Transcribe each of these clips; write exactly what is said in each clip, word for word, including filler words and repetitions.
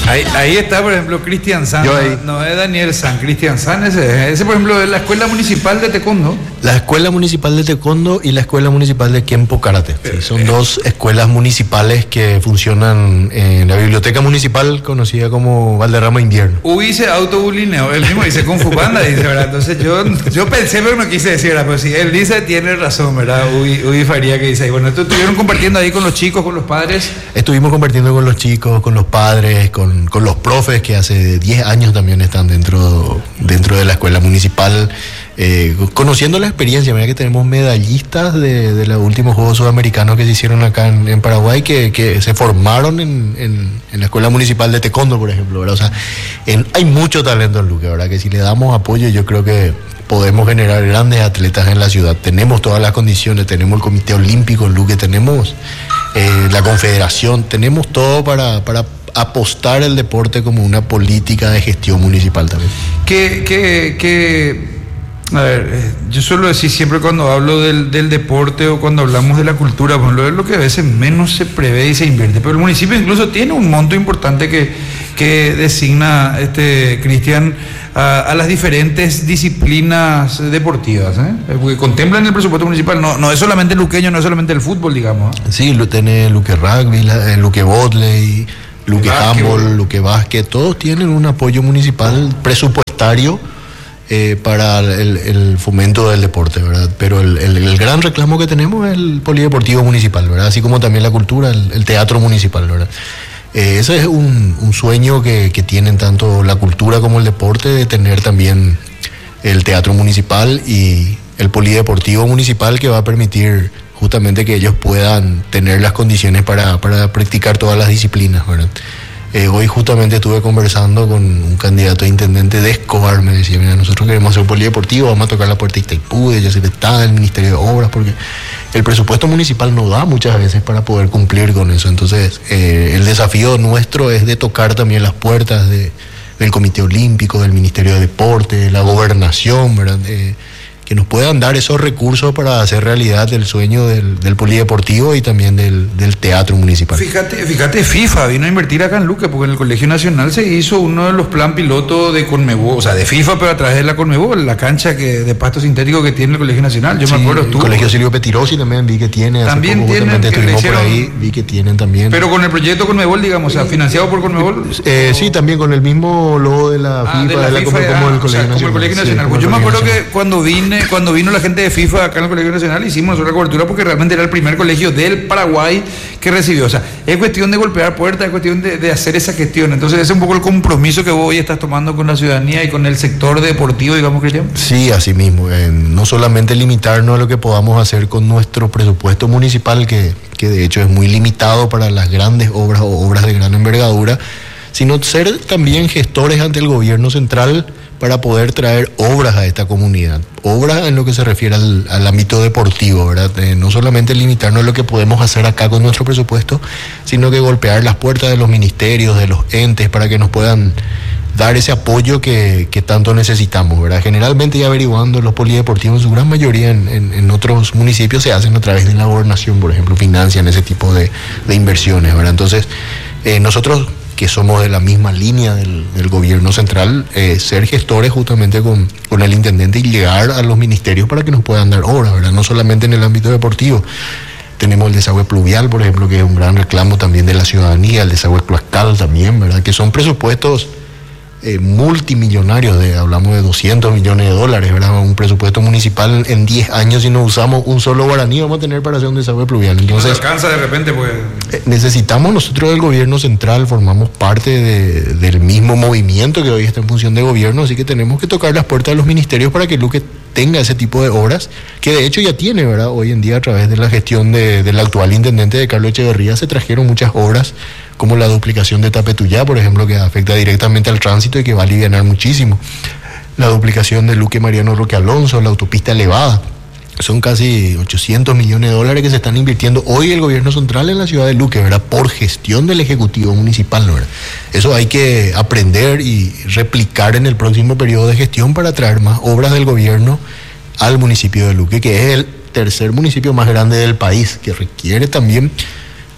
Ahí, ahí está, por ejemplo, Cristian San, no, no es Daniel San, Cristian San, ese, ese por ejemplo es la Escuela Municipal de Taekwondo. La Escuela Municipal de Taekwondo y la Escuela Municipal de Kenpo Karate. Sí, son eh, dos escuelas municipales que funcionan en la biblioteca municipal conocida como Valderrama Invierno. Hubiese autobulineo, él mismo dice Kung Fu Panda, dice, ¿verdad? Entonces yo, yo pensé, pero no quise decir, ¿verdad? Pero si él dice, tiene razón, ¿verdad? Uy, Uy Faría que dice, y bueno, ¿esto estuvieron compartiendo ahí con los chicos, con los padres? Estuvimos compartiendo con los chicos, con los padres, con, con los profes que hace diez años también están dentro, dentro de la escuela municipal. Eh, conociendo la experiencia, mira que tenemos medallistas de, de los últimos Juegos Sudamericanos que se hicieron acá en, en Paraguay, que, que se formaron en, en, en la Escuela Municipal de Taekwondo, por ejemplo, ¿verdad? O sea, en, hay mucho talento en Luque, ¿verdad? Que si le damos apoyo, yo creo que podemos generar grandes atletas en la ciudad. Tenemos todas las condiciones, tenemos el Comité Olímpico en Luque, tenemos eh, la Confederación, tenemos todo para, para apostar el deporte como una política de gestión municipal también. ¿Qué, qué, qué? A ver, eh, yo suelo decir siempre cuando hablo del, del deporte o cuando hablamos de la cultura, por ejemplo, es lo que a veces menos se prevé y se invierte, pero el municipio incluso tiene un monto importante que, que designa este Cristian a, a las diferentes disciplinas deportivas, ¿eh? Porque contemplan el presupuesto municipal, no, no es solamente el luqueño, no es solamente el fútbol, digamos, ¿eh? Sí, lo tiene Luque Rugby, la, Luque Volley, Luque Handball, Luque Básquet, todos tienen un apoyo municipal presupuestario Eh, para el, el fomento del deporte, ¿verdad? Pero el, el, el gran reclamo que tenemos es el polideportivo municipal, ¿verdad? Así como también la cultura, el, el teatro municipal, ¿verdad? Eh, ese es un, un sueño que, que tienen tanto la cultura como el deporte, de tener también el teatro municipal y el polideportivo municipal, que va a permitir justamente que ellos puedan tener las condiciones para, para practicar todas las disciplinas, ¿verdad? Eh, hoy justamente estuve conversando con un candidato a intendente de Escobar, me decía, mira, nosotros queremos hacer un polideportivo, vamos a tocar la puerta de Itaipú, de Yacyretá, del Ministerio de Obras, porque el presupuesto municipal no da muchas veces para poder cumplir con eso. Entonces, eh, el desafío nuestro es de tocar también las puertas de, del Comité Olímpico, del Ministerio de Deporte, de la Gobernación, ¿verdad? Eh, que nos puedan dar esos recursos para hacer realidad el sueño del, del polideportivo y también del, del teatro municipal. Fíjate, fíjate, FIFA vino a invertir acá en Luque, porque en el Colegio Nacional se hizo uno de los plan piloto de Conmebol, o sea, de FIFA, pero a través de la Conmebol, la cancha que, de pasto sintético que tiene el Colegio Nacional. Yo sí, me acuerdo, estuvo. El Colegio Silvio Petirosi también vi que tiene. También poco, tienen, que estuvimos hicieron, por ahí, vi que tienen también. Pero con el proyecto Conmebol, digamos, o sea, financiado por Conmebol. Eh, sí, también con el mismo logo de la ah, FIFA, de la de la, FIFA como, ya, como el o Colegio sea, Nacional. Como el Colegio Nacional. Sí, pues yo me acuerdo Nacional. que cuando vine, cuando vino la gente de FIFA acá en el Colegio Nacional, hicimos nosotros la cobertura porque realmente era el primer colegio del Paraguay que recibió. O sea, es cuestión de golpear puertas, es cuestión de, de hacer esa gestión. Entonces, ese es un poco el compromiso que vos hoy estás tomando con la ciudadanía y con el sector deportivo, digamos, Cristian. Sí, así mismo. Eh, no solamente limitarnos a lo que podamos hacer con nuestro presupuesto municipal, que, que de hecho es muy limitado para las grandes obras o obras de gran envergadura, sino ser también gestores ante el gobierno central para poder traer obras a esta comunidad, obras en lo que se refiere al, al ámbito deportivo, ¿verdad? Eh, no solamente limitarnos a lo que podemos hacer acá con nuestro presupuesto, sino que golpear las puertas de los ministerios, de los entes, para que nos puedan dar ese apoyo que, que tanto necesitamos, ¿verdad? Generalmente, ya averiguando, los polideportivos en su gran mayoría en, en, en otros municipios se hacen a través de la gobernación, por ejemplo, financian ese tipo de, de inversiones, ¿verdad? Entonces, eh, nosotros que somos de la misma línea del, del gobierno central, eh, ser gestores justamente con, con el intendente y llegar a los ministerios para que nos puedan dar obras, ¿verdad? No solamente en el ámbito deportivo. Tenemos el desagüe pluvial, por ejemplo, que es un gran reclamo también de la ciudadanía, el desagüe cloacal también, ¿verdad? Que son presupuestos eh, multimillonarios, de, hablamos de doscientos millones de dólares, ¿verdad? Un presupuesto municipal en diez años, si no usamos un solo guaraní, vamos a tener para hacer un desagüe pluvial. Entonces, no se alcanza de repente, pues. Eh, necesitamos nosotros del gobierno central, formamos parte de, del mismo movimiento que hoy está en función de gobierno, así que tenemos que tocar las puertas de los ministerios para que Luque tenga ese tipo de obras, que de hecho ya tiene, ¿verdad? Hoy en día, a través de la gestión de, del actual intendente de Carlos Echeverría, se trajeron muchas obras, como la duplicación de Tapetuyá, por ejemplo, que afecta directamente al tránsito y que va a aliviar muchísimo. La duplicación de Luque Mariano Roque Alonso, la autopista elevada. Son casi ochocientos millones de dólares que se están invirtiendo hoy el gobierno central en la ciudad de Luque, ¿verdad? Por gestión del Ejecutivo Municipal, ¿verdad? Eso hay que aprender y replicar en el próximo periodo de gestión para traer más obras del gobierno al municipio de Luque, que es el tercer municipio más grande del país, que requiere también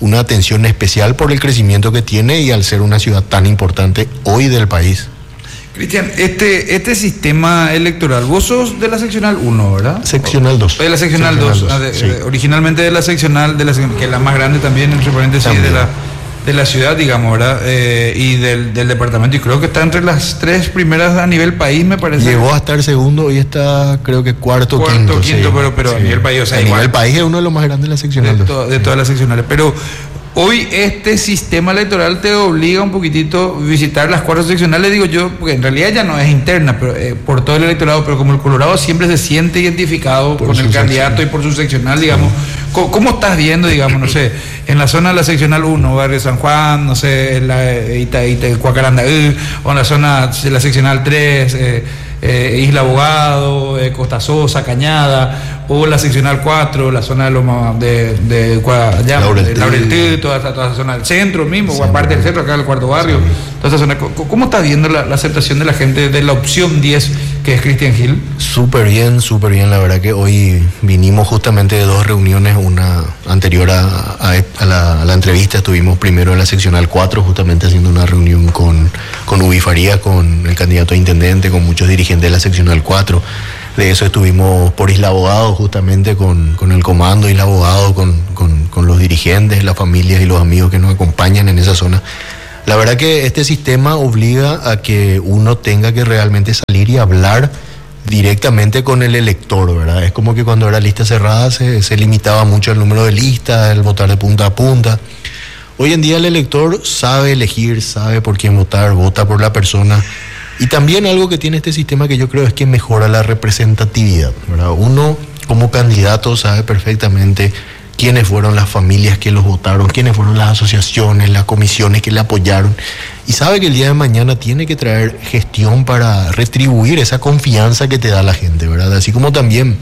una atención especial por el crecimiento que tiene y al ser una ciudad tan importante hoy del país. Cristian, este, este sistema electoral, vos sos de la seccional uno, ¿verdad? Seccional dos. De la seccional dos, ah, sí. Originalmente de la seccional, de la, que es la más grande también, entre paréntesis, también. de la de la ciudad, digamos, ¿verdad? Eh, y del, del departamento, y creo que está entre las tres primeras a nivel país, me parece. Llegó a estar segundo y está, creo que cuarto, cuarto quinto. Cuarto, quinto, sí. pero, pero sí. a nivel país, o sea, a igual, nivel país es uno de los más grandes de la seccional de, dos. to, de todas las seccionales, pero hoy este sistema electoral te obliga un poquitito a visitar las cuatro seccionales, digo yo, porque en realidad ya no es interna, pero eh, por todo el electorado, pero como el Colorado siempre se siente identificado por con el candidato sección. Y por su seccional, digamos, sí. ¿cómo, ¿cómo estás viendo, digamos, no sé, en la zona de la seccional uno, Barrio San Juan, no sé, en la Ita, Ita, Cuacaranda, o en la zona de la seccional tres, eh, eh, Isla Abogado, eh, Costa Sosa, Cañada, o la seccional cuatro, la zona de Loma de, de, de, de Laureltí, toda, toda esa zona del centro mismo, sí, o aparte del centro, acá del cuarto barrio, sí. toda esa zona. ¿Cómo estás viendo la, la aceptación de la gente de la opción diez, que es Cristian Gil? Súper bien, súper bien, la verdad que hoy vinimos justamente de dos reuniones, una anterior a, a, a, la, a la entrevista, estuvimos primero en la seccional cuatro, justamente haciendo una reunión con, con Ubi Farías, con el candidato a intendente, con muchos dirigentes de la seccional cuatro. De eso estuvimos por Isla Abogado, justamente con, con el comando Isla Abogado, con, con, con los dirigentes, las familias y los amigos que nos acompañan en esa zona. La verdad que este sistema obliga a que uno tenga que realmente salir y hablar directamente con el elector, ¿verdad? Es como que cuando era lista cerrada se, se limitaba mucho el número de listas, el votar de punta a punta. Hoy en día el elector sabe elegir, sabe por quién votar, vota por la persona. Y también algo que tiene este sistema que yo creo es que mejora la representatividad, ¿verdad? Uno como candidato sabe perfectamente quiénes fueron las familias que los votaron, quiénes fueron las asociaciones, las comisiones que le apoyaron, y sabe que el día de mañana tiene que traer gestión para retribuir esa confianza que te da la gente, ¿verdad? Así como también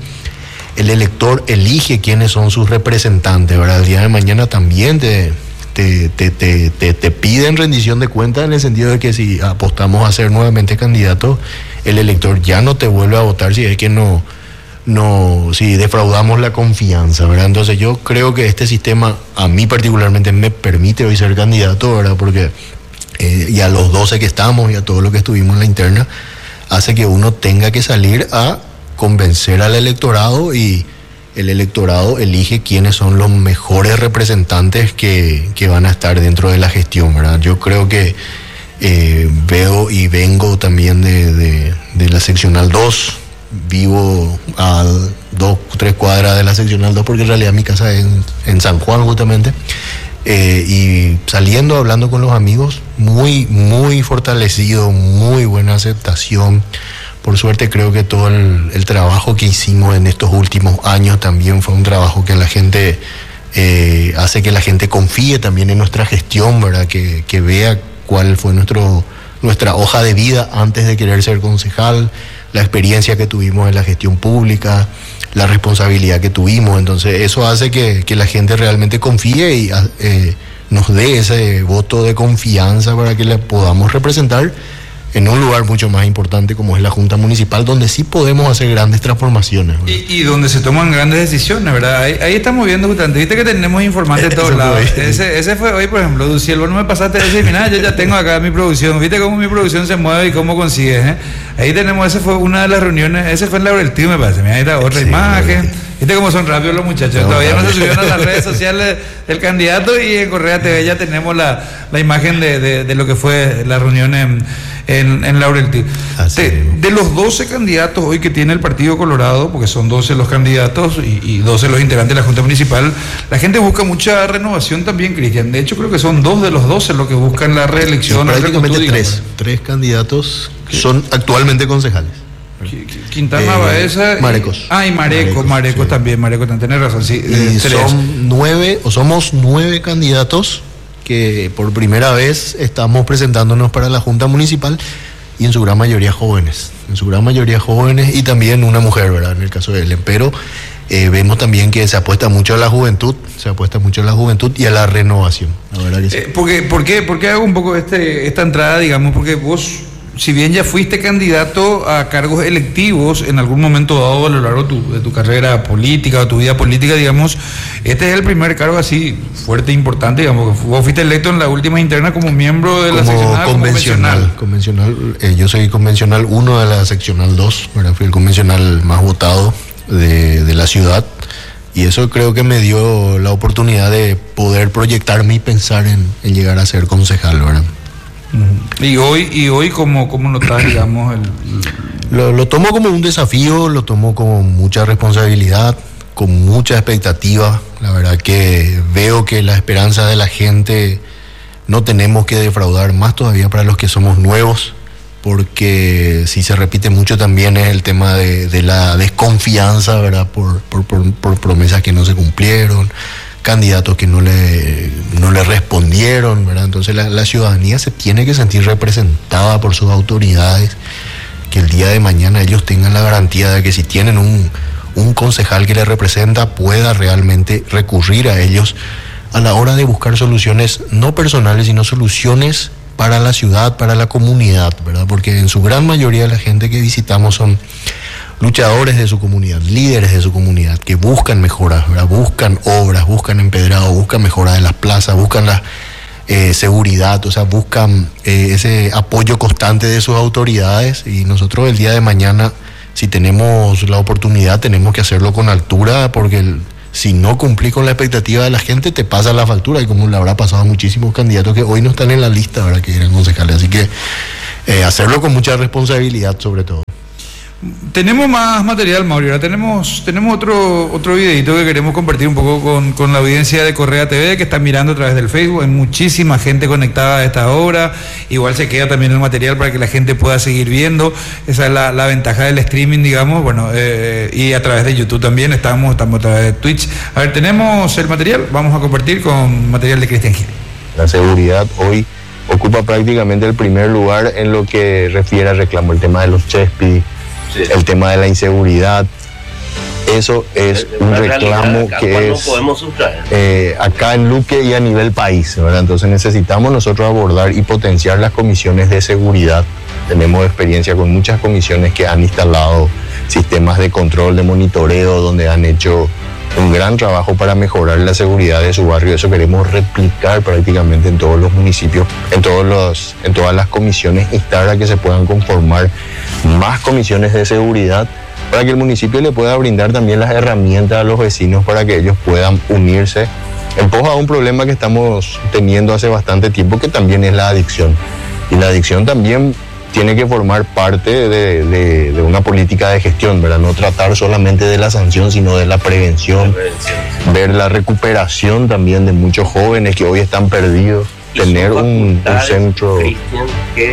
el elector elige quiénes son sus representantes, ¿verdad? El día de mañana también te... Te, te, te, te, te piden rendición de cuentas, en el sentido de que si apostamos a ser nuevamente candidato, el elector ya no te vuelve a votar si es que no, no, si defraudamos la confianza, ¿verdad? Entonces yo creo que este sistema a mí particularmente me permite hoy ser candidato, ¿verdad? Porque eh, y a los doce que estamos y a todo lo que estuvimos en la interna, hace que uno tenga que salir a convencer al electorado, y el electorado elige quiénes son los mejores representantes que, que van a estar dentro de la gestión, ¿verdad? Yo creo que eh, veo y vengo también de, de, de la seccional dos, vivo a dos, tres cuadras de la seccional dos, porque en realidad mi casa es en, en San Juan justamente, eh, y saliendo, hablando con los amigos, muy, muy fortalecido, muy buena aceptación. Por suerte creo que todo el, el trabajo que hicimos en estos últimos años también fue un trabajo que la gente eh, hace que la gente confíe también en nuestra gestión, ¿verdad? Que, que vea cuál fue nuestro, nuestra hoja de vida antes de querer ser concejal, la experiencia que tuvimos en la gestión pública, la responsabilidad que tuvimos. Entonces eso hace que, que la gente realmente confíe y eh, nos dé ese voto de confianza para que le podamos representar en un lugar mucho más importante como es la Junta Municipal, donde sí podemos hacer grandes transformaciones. Y, y donde se toman grandes decisiones, ¿verdad? Ahí, ahí estamos viendo justamente, viste que tenemos informantes de todos lados. Ese, ese fue hoy, por ejemplo, Duciel, vos no me pasaste a decir, mira, yo ya tengo acá mi producción, viste cómo mi producción se mueve y cómo consigues, ¿eh? Ahí tenemos, esa fue una de las reuniones, ese fue en Laureltí, me parece, mira, ahí está otra sí, imagen. Viste cómo son rápidos los muchachos, no, todavía no se subieron a las redes sociales del candidato, y en Correa T V ya tenemos la, la imagen de, de, de lo que fue la reunión en, en, en Laureltí. De, de los doce candidatos hoy que tiene el Partido Colorado, porque son doce los candidatos y, y doce los integrantes de la Junta Municipal, la gente busca mucha renovación también, Cristian. De hecho, creo que son dos de los doce los que buscan la reelección. Y prácticamente tres, tres candidatos ¿Qué? Son actualmente concejales. Quintana, eh, Baeza y, Marecos. Ah, y Marecos, Marecos, Marecos sí. también, Marecos, tenés razón, sí. Y eh, son nueve, o somos nueve candidatos que por primera vez estamos presentándonos para la Junta Municipal, y en su gran mayoría jóvenes, en su gran mayoría jóvenes, y también una mujer, ¿verdad? En el caso de él, pero eh, vemos también que se apuesta mucho a la juventud, se apuesta mucho a la juventud y a la renovación, la verdad que sí. Eh, porque, ¿por qué, por qué hago un poco este, esta entrada, digamos? Porque vos si bien ya fuiste candidato a cargos electivos en algún momento dado a lo largo de tu, de tu carrera política o tu vida política, digamos, este es el primer cargo así fuerte e importante, digamos. Vos fuiste electo en la última interna como miembro de la como seccional convencional. Convencional, eh, yo soy convencional uno de la seccional dos, ¿verdad? Fui el convencional más votado de, de la ciudad. Y eso creo que me dio la oportunidad de poder proyectarme y pensar en, en llegar a ser concejal, ¿verdad? Uh-huh. Y hoy, y hoy ¿cómo, cómo notas, digamos, el, el... Lo, lo tomo como un desafío, lo tomo como mucha responsabilidad, con mucha expectativa. La verdad que veo que la esperanza de la gente no tenemos que defraudar, más todavía para los que somos nuevos, porque si se repite mucho también es el tema de, de la desconfianza, ¿verdad? Por, por, por, por promesas que no se cumplieron, candidatos que no le, no le respondieron, ¿verdad? Entonces la, la ciudadanía se tiene que sentir representada por sus autoridades, que el día de mañana ellos tengan la garantía de que si tienen un, un concejal que les representa, pueda realmente recurrir a ellos a la hora de buscar soluciones no personales, sino soluciones para la ciudad, para la comunidad, ¿verdad? Porque en su gran mayoría la gente que visitamos son luchadores de su comunidad, líderes de su comunidad, que buscan mejoras, ¿verdad? Buscan obras, buscan empedrado, buscan mejoras de las plazas, buscan la eh, seguridad, o sea, buscan eh, ese apoyo constante de sus autoridades, y nosotros el día de mañana, si tenemos la oportunidad, tenemos que hacerlo con altura, porque el si no cumplís con la expectativa de la gente, te pasa la factura, y como le habrá pasado a muchísimos candidatos que hoy no están en la lista, ¿verdad?, que eran concejales. Así que eh, hacerlo con mucha responsabilidad, sobre todo. Tenemos más material, Mauri. Ahora tenemos, tenemos otro, otro videito que queremos compartir un poco con, con la audiencia de Correa T V, que está mirando a través del Facebook. Hay muchísima gente conectada a esta hora. Igual se queda también el material para que la gente pueda seguir viendo. Esa es la, la ventaja del streaming, digamos. Bueno, eh, y a través de YouTube también estamos, estamos a través de Twitch. A ver, tenemos el material. Vamos a compartir con material de Cristian Gil. La seguridad hoy ocupa prácticamente el primer lugar en lo que refiere al reclamo, el tema de los Chespi. Sí. El tema de la inseguridad, eso es un reclamo que es eh, acá en Luque y a nivel país, ¿verdad? Entonces necesitamos nosotros abordar y potenciar las comisiones de seguridad. Tenemos experiencia con muchas comisiones que han instalado sistemas de control, de monitoreo, donde han hecho un gran trabajo para mejorar la seguridad de su barrio. Eso queremos replicar prácticamente en todos los municipios, en todos los, en todas las comisiones, instar a que se puedan conformar más comisiones de seguridad para que el municipio le pueda brindar también las herramientas a los vecinos para que ellos puedan unirse en pos a un problema que estamos teniendo hace bastante tiempo, que también es la adicción. Y la adicción también tiene que formar parte de, de, de una política de gestión, ¿verdad? No tratar solamente de la sanción, sino de la prevención, la prevención. Ver la recuperación también de muchos jóvenes que hoy están perdidos, tener un, un centro... Cristian, que...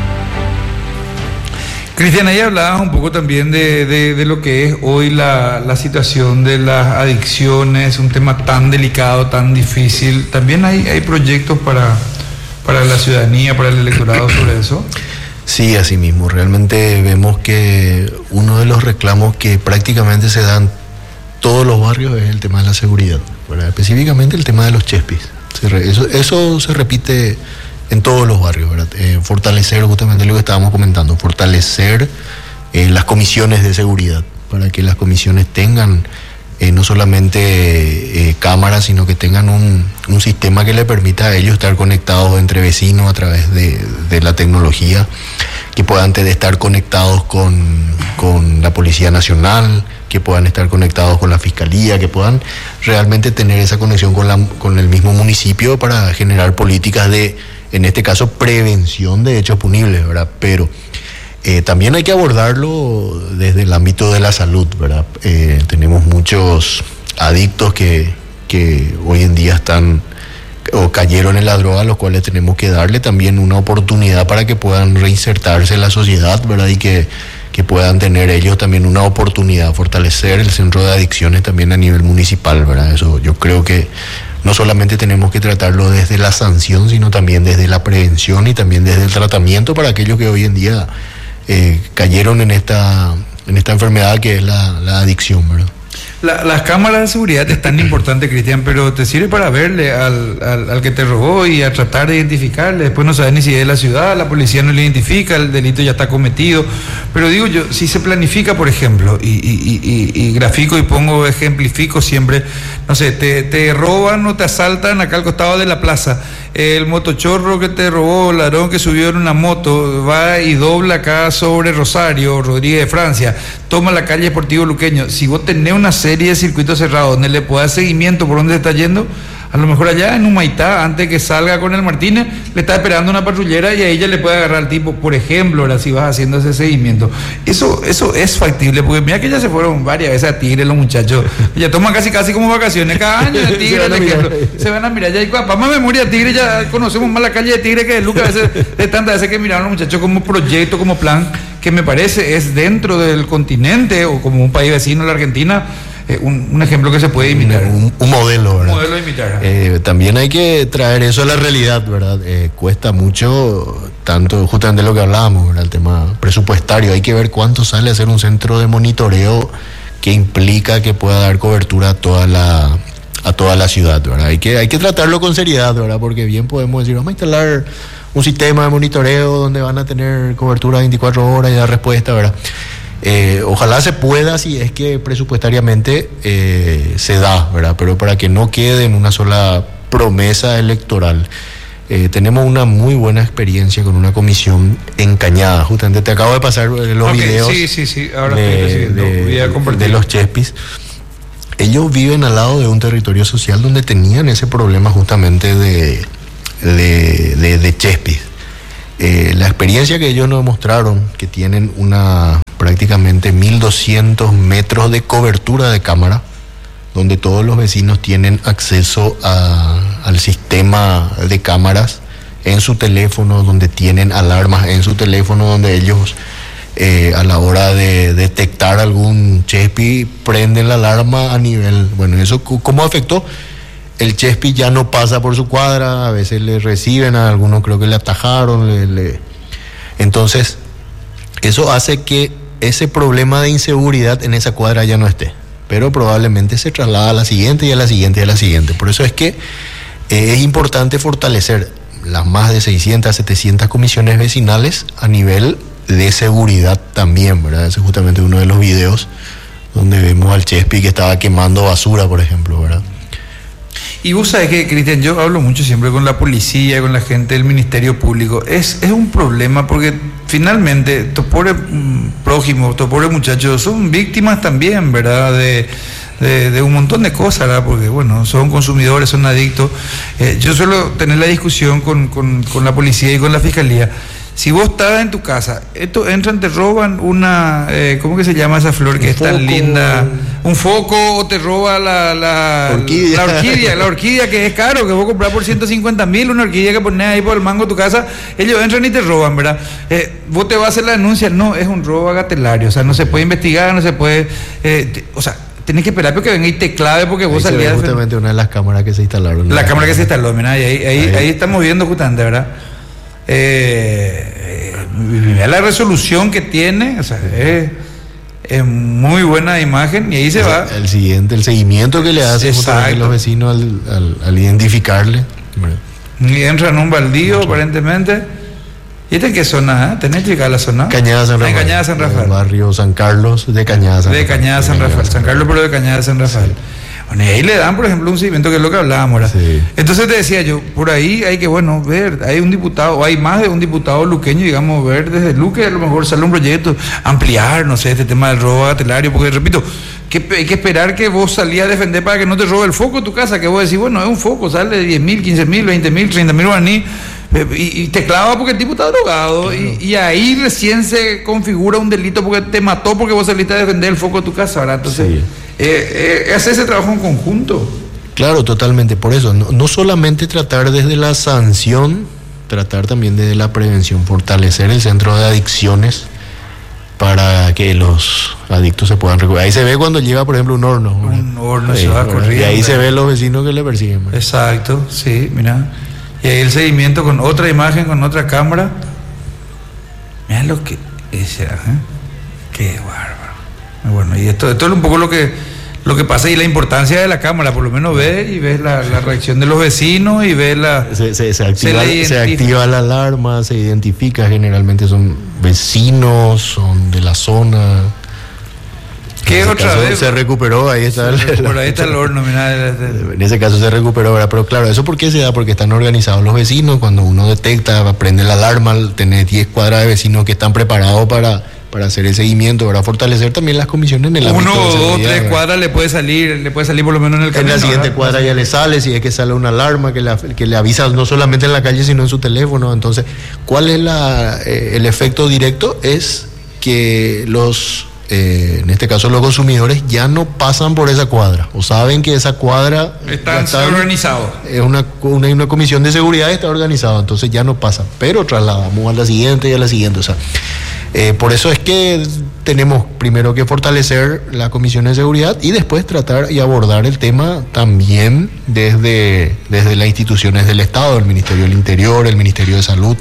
Cristian, ahí hablabas un poco también de, de, de lo que es hoy la, la situación de las adicciones, un tema tan delicado, tan difícil. ¿También hay, hay proyectos para, para la ciudadanía, para el electorado sobre eso? Sí, así mismo. Realmente vemos que uno de los reclamos que prácticamente se dan todos los barrios es el tema de la seguridad, ¿verdad? Específicamente el tema de los chespis. Eso, eso se repite en todos los barrios, ¿verdad? Eh, fortalecer justamente lo que estábamos comentando, fortalecer eh, las comisiones de seguridad, para que las comisiones tengan eh, no solamente eh, cámaras, sino que tengan un, un sistema que le permita a ellos estar conectados entre vecinos a través de, de la tecnología, que puedan estar conectados con, con la Policía Nacional, que puedan estar conectados con la Fiscalía, que puedan realmente tener esa conexión con, la, con el mismo municipio para generar políticas de, en este caso, prevención de hechos punibles, ¿verdad? Pero eh, también hay que abordarlo desde el ámbito de la salud, ¿verdad? Eh, tenemos muchos adictos que, que hoy en día están o cayeron en la droga, a los cuales tenemos que darle también una oportunidad para que puedan reinsertarse en la sociedad, ¿verdad? Y que, que puedan tener ellos también una oportunidad, fortalecer el centro de adicciones también a nivel municipal, ¿verdad? Eso yo creo que no solamente tenemos que tratarlo desde la sanción, sino también desde la prevención y también desde el tratamiento para aquellos que hoy en día eh, cayeron en esta, en esta enfermedad que es la, la adicción, ¿verdad? La, las cámaras de seguridad es tan importante, Cristian, pero te sirve para verle al, al, al que te robó y a tratar de identificarle. Después no sabes ni si es de la ciudad, la policía no le identifica, el delito ya está cometido. Pero digo yo, si se planifica, por ejemplo, y, y, y, y grafico y pongo, ejemplifico siempre, no sé, te, te roban o te asaltan acá al costado de la plaza. El motochorro que te robó, el ladrón que subió en una moto, va y dobla acá sobre Rosario, Rodríguez de Francia, toma la calle Deportivo Luqueño. Si vos tenés una serie de circuitos cerrados donde le puedas dar seguimiento por dónde se está yendo, a lo mejor allá en Humaitá, antes que salga con el Martínez, le está esperando una patrullera y ahí ya le puede agarrar al tipo, por ejemplo, ahora si vas haciendo ese seguimiento. Eso eso es factible, porque mira que ya se fueron varias veces a Tigre los muchachos, ya toman casi casi como vacaciones, cada año de Tigre, el ejemplo, se van a mirar, ya hay para más memoria de Tigre, ya conocemos más la calle de Tigre que de Lucas, a veces, de tantas veces que miraron los muchachos como proyecto, como plan, que me parece es dentro del continente o como un país vecino, la Argentina. Eh, un, un ejemplo que se puede imitar. Un, un modelo, ¿verdad? Un modelo de imitar. Eh, también hay que traer eso a la realidad, ¿verdad? Eh, cuesta mucho, tanto justamente lo que hablábamos, ¿verdad? El tema presupuestario. Hay que ver cuánto sale a hacer un centro de monitoreo que implica que pueda dar cobertura a toda la, a toda la ciudad, ¿verdad? Hay que, hay que tratarlo con seriedad, ¿verdad? Porque bien podemos decir, vamos a instalar un sistema de monitoreo donde van a tener cobertura veinticuatro horas y dar respuesta, ¿verdad? Eh, ojalá se pueda, si es que presupuestariamente eh, se da, ¿verdad? Pero para que no quede en una sola promesa electoral. Eh, tenemos una muy buena experiencia con una comisión en Cañada. Justamente te acabo de pasar los okay, videos sí, sí, sí. Ahora de, de, Voy a de los Chespis. Ellos viven al lado de un territorio social donde tenían ese problema justamente de, de, de, de Chespis. Eh, la experiencia que ellos nos mostraron, que tienen una prácticamente mil doscientos metros de cobertura de cámara, donde todos los vecinos tienen acceso a, al sistema de cámaras en su teléfono, donde tienen alarmas en su teléfono, donde ellos eh, a la hora de detectar algún Chespi prenden la alarma a nivel, bueno, eso cómo afectó. El Chespi ya no pasa por su cuadra, a veces le reciben, a algunos creo que le atajaron, le, le... entonces eso hace que ese problema de inseguridad en esa cuadra ya no esté, pero probablemente se traslada a la siguiente y a la siguiente y a la siguiente. Por eso es que eh, es importante fortalecer las más de seiscientas, setecientas comisiones vecinales a nivel de seguridad también, ¿verdad? Ese es justamente uno de los videos donde vemos al Chespi que estaba quemando basura, por ejemplo, ¿verdad? Y vos sabés que, Cristian, yo hablo mucho siempre con la policía, con la gente del Ministerio Público. Es, es un problema porque finalmente estos pobres prójimos, estos pobres muchachos son víctimas también, ¿verdad? De, de, de un montón de cosas, ¿verdad? Porque, bueno, son consumidores, son adictos. Eh, yo suelo tener la discusión con, con, con la policía y con la fiscalía. Si vos estás en tu casa, estos entran, te roban una, eh, ¿cómo que se llama esa flor que un es tan foco, linda? Un foco, o te roba la, la, orquídea. la orquídea, la orquídea que es caro, que vos comprar por ciento cincuenta mil, una orquídea que pones ahí por el mango de tu casa, ellos entran y te roban, ¿verdad? Eh, vos te vas a hacer la denuncia, no, es un robo agatelario, o sea, no se puede investigar, no se puede, eh, te, o sea, tenés que esperar porque venga y te clave porque vos ahí salías... justamente una de las cámaras que se instalaron. La, la cámara que se instaló, mira, y ahí, ahí, ahí. ahí estamos viendo justamente, ¿verdad? Eh, eh, la resolución que tiene, o sea, es, es muy buena imagen y ahí se o va. Sea, el siguiente, el seguimiento que le hacen los vecinos al, al, al identificarle. Y entra en un baldío, no, aparentemente. ¿Y esta en qué zona? ¿Eh? ¿Tenés que llegar a la zona? Cañada San Rafael. En Cañada San Rafael. El barrio San Carlos de Cañada San de Rafael. Cañada San Rafael. San Carlos, pero de Cañada San Rafael. Sí. Bueno, y ahí le dan, por ejemplo, un seguimiento que es lo que hablábamos, ¿verdad? Sí. Entonces te decía yo, por ahí hay que, bueno, ver, hay un diputado, o hay más de un diputado luqueño, digamos, ver desde Luque, a lo mejor sale un proyecto, ampliar, no sé, este tema del robo agatelario, porque repito, que hay que esperar que vos salías a defender para que no te robe el foco de tu casa, que vos decís, bueno, es un foco, sale de diez mil, quince mil, veinte mil, treinta mil guaraní, y, y te clava porque el tipo está drogado, claro. y, y ahí recién se configura un delito porque te mató porque vos saliste a defender el foco de tu casa, ¿verdad? Entonces... Sí. Eh, eh, hacer ese trabajo en conjunto. Claro, totalmente. Por eso, no, no solamente tratar desde la sanción, tratar también desde la prevención, fortalecer el centro de adicciones para que los adictos se puedan recuperar. Ahí se ve cuando llega, por ejemplo, un horno. Un horno ahí, se va corriendo. Y ahí se ven los vecinos que le persiguen. ¿verdad? Exacto, sí, mira. Y ahí el seguimiento con otra imagen, con otra cámara. Mira lo que es, ¿eh? Qué bárbaro. Bueno, y esto, esto es un poco lo que Lo que pasa y la importancia de la cámara, por lo menos ves y ves la, la reacción de los vecinos y ves la... Se, se, se, activa, se, se activa la alarma, se identifica, generalmente son vecinos, son de la zona. ¿Qué otra caso vez? Se recuperó, ahí está, se recuperó, el, ahí está el horno, mirá. En ese caso se recuperó, ¿verdad? Pero claro, ¿eso por qué se da? Porque están organizados los vecinos, cuando uno detecta, prende la alarma, tenés diez cuadras de vecinos que están preparados para... para hacer el seguimiento, para fortalecer también las comisiones en el ámbito uno, de seguridad, dos, tres ¿verdad? cuadras le puede salir, le puede salir por lo menos en el camino. En la siguiente ¿verdad? cuadra ya le sale, si es que sale una alarma que, la, que le avisa no solamente en la calle sino en su teléfono. Entonces, ¿cuál es la, eh, el efecto directo? Es que los, eh, en este caso los consumidores ya no pasan por esa cuadra, o saben que esa cuadra está, está organizado. Es una, una, una comisión de seguridad, está organizado, entonces ya no pasan, pero trasladamos a la siguiente y a la siguiente, o sea. Eh, por eso es que tenemos primero que fortalecer la Comisión de Seguridad y después tratar y abordar el tema también desde, desde las instituciones del Estado, el Ministerio del Interior, el Ministerio de Salud,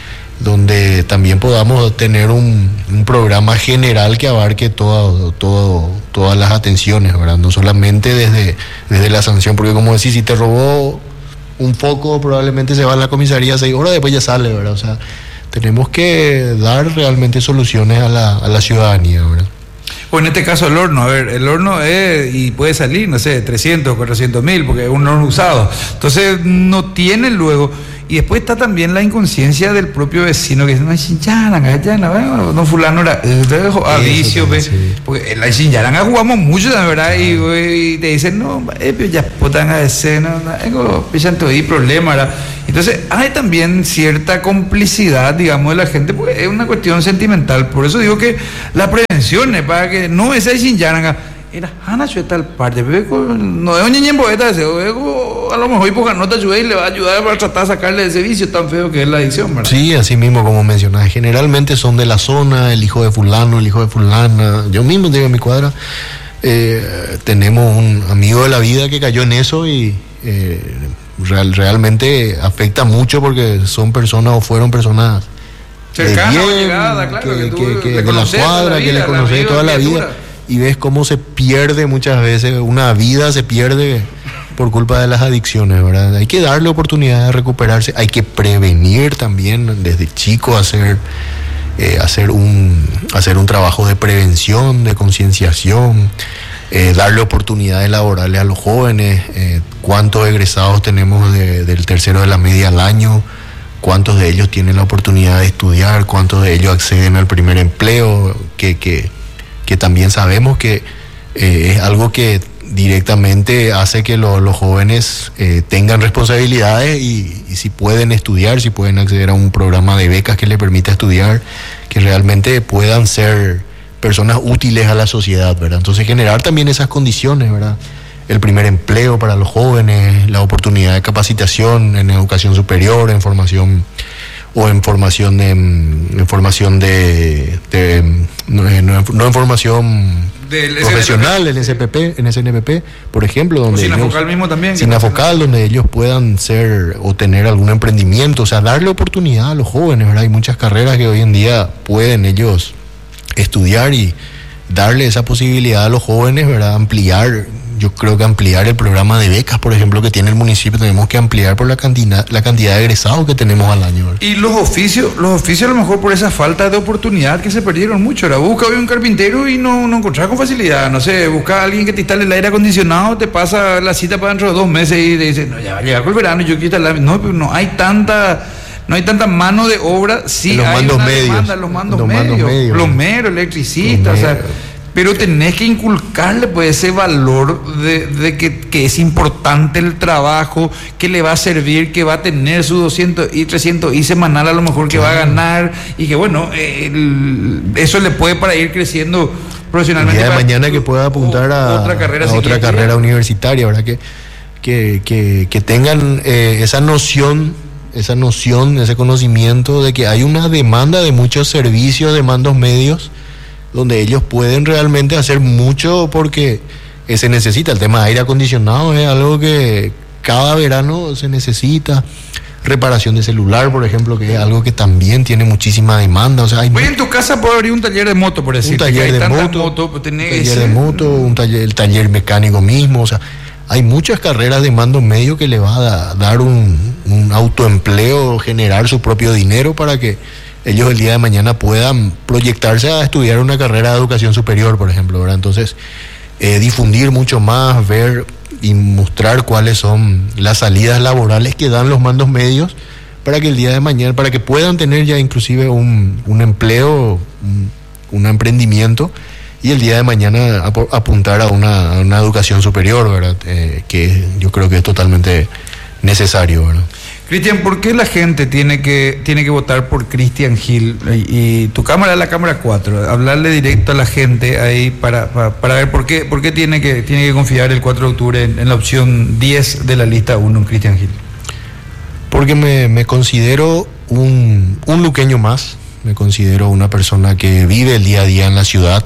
donde también podamos tener un, un programa general que abarque todo, todo, todas las atenciones, ¿verdad? No solamente desde, desde la sanción, porque como decís, si te robó un foco probablemente se va a la comisaría seis horas, después ya sale, ¿verdad? O sea, tenemos que dar realmente soluciones a la, a la ciudadanía, ¿verdad? O en este caso el horno, a ver, el horno es, y puede salir, no sé, trescientos, cuatrocientos mil, porque es un horno usado. Entonces no tiene luego. Y después está también la inconsciencia del propio vecino que dice, no, Xinjaranga, ya no, no fulano era, a vicio, sí. Porque en la Xinjaranga jugamos mucho, la verdad, y, y te dicen, no, eh, pero ya potan a escena, no, no, hay problema, ¿verdad? Entonces hay también cierta complicidad, digamos, de la gente, porque es una cuestión sentimental. Por eso digo que la prevención es para que no esa Xinjaranga era Hanna su tal parte, no es un niño en poeta, a lo mejor hipoca no te ayuda y le va a ayudar para tratar de sacarle de ese vicio tan feo que es la adicción, ¿verdad? Sí, así mismo como mencionas, generalmente son de la zona, el hijo de fulano, el hijo de fulana. Yo mismo digo en mi cuadra, eh, tenemos un amigo de la vida que cayó en eso y eh, real, realmente afecta mucho porque son personas o fueron personas cercanas o llegadas, claro, que, que, tú, que, que de la cuadra, vida, que le conoces toda la vida. Y ves cómo se pierde muchas veces, una vida se pierde por culpa de las adicciones, ¿verdad? Hay que darle oportunidad de recuperarse, hay que prevenir también desde chico, hacer, eh, hacer, un, hacer un trabajo de prevención, de concienciación, eh, darle oportunidades laborales a los jóvenes, eh, cuántos egresados tenemos de, del tercero de la media al año, cuántos de ellos tienen la oportunidad de estudiar, cuántos de ellos acceden al primer empleo, que... que que también sabemos que eh, es algo que directamente hace que lo, los jóvenes eh, tengan responsabilidades y, y si pueden estudiar, si pueden acceder a un programa de becas que les permita estudiar, que realmente puedan ser personas útiles a la sociedad, ¿verdad? Entonces generar también esas condiciones, ¿verdad? El primer empleo para los jóvenes, la oportunidad de capacitación en educación superior, en formación o en formación de, en formación de, de no, no, no en formación del profesional, en S P P, en S N P P, por ejemplo, donde o Sinafocal ellos, mismo también, Sinafocal, donde ellos puedan ser o tener algún emprendimiento, o sea, darle oportunidad a los jóvenes, ¿verdad? Hay muchas carreras que hoy en día pueden ellos estudiar y darle esa posibilidad a los jóvenes, ¿verdad? Ampliar, yo creo que ampliar el programa de becas, por ejemplo, que tiene el municipio, tenemos que ampliar por la cantidad, la cantidad de egresados que tenemos al año, ¿verdad? Y los oficios, los oficios a lo mejor por esa falta de oportunidad que se perdieron mucho, ¿verdad? Busca hoy un carpintero y no, no encontrar con facilidad, no sé, busca a alguien que te instale el aire acondicionado, te pasa la cita para dentro de dos meses y te dice, no, ya va a llegar con el verano, yo quiero instalar, no, pero no hay tanta... No hay tanta mano de obra, sí los hay mandos una medios, demanda, los mandos los medios, mandos medios, plomero, electricista, o sea, pero tenés que inculcarle pues ese valor de, de que, que es importante el trabajo, que le va a servir, que va a tener sus doscientos y trescientos y semanal a lo mejor que claro. va a ganar y que bueno, el, eso le puede para ir creciendo profesionalmente. El día de mañana que pueda apuntar a otra carrera, a otra carrera universitaria, ¿verdad? Que, que, que, que tengan eh, esa noción esa noción, ese conocimiento de que hay una demanda de muchos servicios de mandos medios donde ellos pueden realmente hacer mucho porque eh, se necesita. El tema de aire acondicionado es algo que cada verano se necesita. reparación de celular, por ejemplo, que es algo que también tiene muchísima demanda. O sea, hay Oye, en tu casa puede abrir un taller de moto, por decir. un taller de moto, moto, un taller de moto, un taller, el taller mecánico mismo. O sea, hay muchas carreras de mando medio que le va a da, dar un, un autoempleo, generar su propio dinero para que ellos el día de mañana puedan proyectarse a estudiar una carrera de educación superior, por ejemplo, ¿verdad? Entonces, eh, difundir mucho más, ver y mostrar cuáles son las salidas laborales que dan los mandos medios para que el día de mañana, para que puedan tener ya inclusive un, un empleo, un, un emprendimiento, y el día de mañana ap apuntar a una, a una educación superior, ¿verdad? Eh, que yo creo que es totalmente necesario, ¿verdad? Cristian, ¿por qué la gente tiene que, tiene que votar por Cristian Gil? Y, y tu cámara es la cámara cuatro, hablarle directo a la gente ahí para, para, para ver por qué, por qué tiene que, tiene que confiar el cuatro de octubre en, en la opción diez de la lista uno en Cristian Gil. Porque me, me considero un, un luqueño más, me considero una persona que vive el día a día en la ciudad,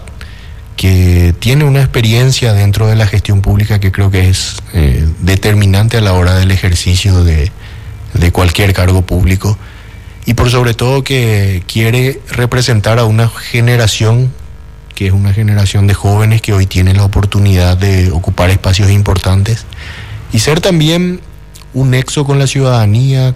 que tiene una experiencia dentro de la gestión pública que creo que es eh, determinante a la hora del ejercicio de, de cualquier cargo público, y por sobre todo que quiere representar a una generación que es una generación de jóvenes que hoy tiene la oportunidad de ocupar espacios importantes y ser también un nexo con la ciudadanía,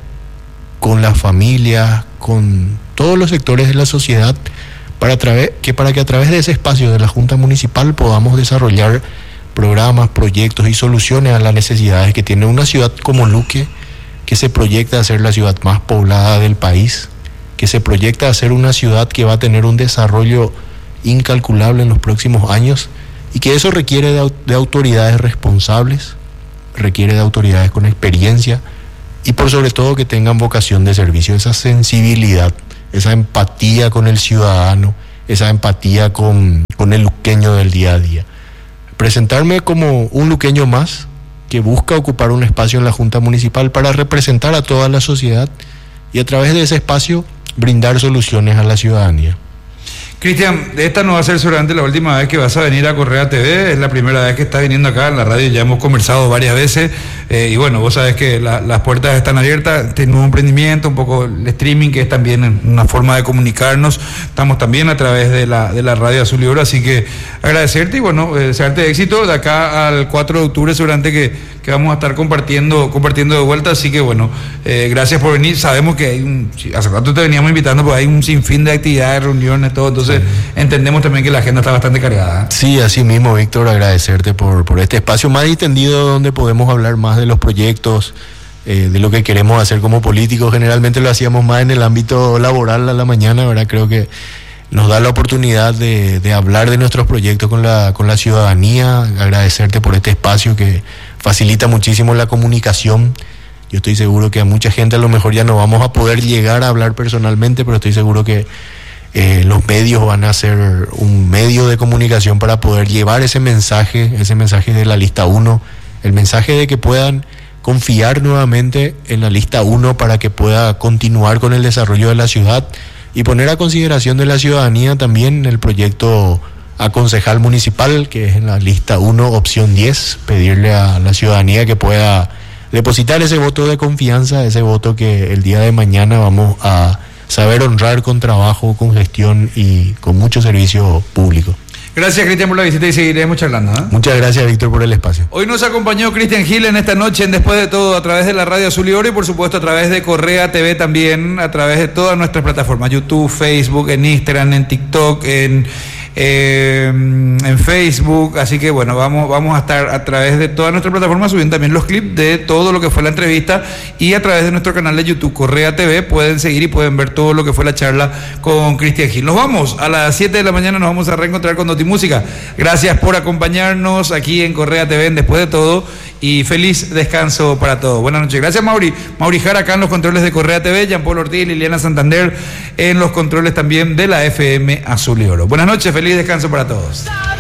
con las familias, con todos los sectores de la sociedad, para, través, que, para que a través de ese espacio de la Junta Municipal podamos desarrollar programas, proyectos y soluciones a las necesidades que tiene una ciudad como Luque, que se proyecta a ser la ciudad más poblada del país, que se proyecta a ser una ciudad que va a tener un desarrollo incalculable en los próximos años, y que eso requiere de, de autoridades responsables, requiere de autoridades con experiencia y por sobre todo que tengan vocación de servicio, esa sensibilidad, esa empatía con el ciudadano, esa empatía con, con el luqueño del día a día. Presentarme como un luqueño más que busca ocupar un espacio en la Junta Municipal para representar a toda la sociedad y a través de ese espacio brindar soluciones a la ciudadanía. Cristian, esta no va a ser seguramente la última vez que vas a venir a Correa T V, es la primera vez que estás viniendo acá en la radio, ya hemos conversado varias veces, eh, y bueno, vos sabés que la, las puertas están abiertas, este nuevo emprendimiento, un poco el streaming, que es también una forma de comunicarnos, estamos también a través de la, de la radio Azul y Oro, así que agradecerte y bueno, eh, desearte éxito de acá al cuatro de octubre, seguramente que, que vamos a estar compartiendo, compartiendo de vuelta, así que bueno, eh, gracias por venir, sabemos que hay un, hace rato te veníamos invitando, pues hay un sinfín de actividades, reuniones, todo, entonces entendemos también que la agenda está bastante cargada. Sí, así mismo, Víctor, agradecerte por, por este espacio más distendido donde podemos hablar más de los proyectos, eh, de lo que queremos hacer como políticos. Generalmente lo hacíamos más en el ámbito laboral a la mañana, ¿verdad? Creo que nos da la oportunidad de, de hablar de nuestros proyectos con la, con la ciudadanía. Agradecerte por este espacio que facilita muchísimo la comunicación. Yo estoy seguro que a mucha gente a lo mejor ya no vamos a poder llegar a hablar personalmente, pero estoy seguro que Eh, los medios van a ser un medio de comunicación para poder llevar ese mensaje, ese mensaje de la lista uno, el mensaje de que puedan confiar nuevamente en la lista uno para que pueda continuar con el desarrollo de la ciudad y poner a consideración de la ciudadanía también el proyecto a concejal municipal, que es en la lista uno, opción diez, pedirle a la ciudadanía que pueda depositar ese voto de confianza, ese voto que el día de mañana vamos a saber honrar con trabajo, con gestión y con mucho servicio público. Gracias, Cristian, por la visita y seguiremos charlando, ¿eh? Muchas gracias, Víctor, por el espacio. Hoy nos acompañó Cristian Gil en esta noche en Después de Todo a través de la radio Azul y Oro y por supuesto a través de Correa T V también, a través de todas nuestras plataformas, YouTube, Facebook, en Instagram, en TikTok, en... Eh, en Facebook, así que bueno, vamos, vamos a estar a través de todas nuestras plataformas subiendo también los clips de todo lo que fue la entrevista y a través de nuestro canal de YouTube Correa T V pueden seguir y pueden ver todo lo que fue la charla con Cristian Gil. Nos vamos, a las siete de la mañana nos vamos a reencontrar con Notimúsica. Gracias por acompañarnos aquí en Correa T V en Después de Todo y feliz descanso para todos. Buenas noches. Gracias, Mauri. Mauri Jara acá en los controles de Correa T V, Jean Paul Ortiz y Liliana Santander en los controles también de la F M Azul y Oro. Buenas noches, feliz descanso para todos.